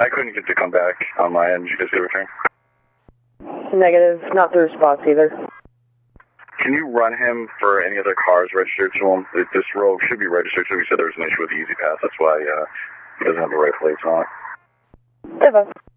I couldn't get to come back on my end. Did you guys get a return? Negative. Not through spots either. Can you run him for any other cars registered to him? This row should be registered to him. We said there was an issue with the Easy Pass. That's why he doesn't have the right plates on it. Yeah,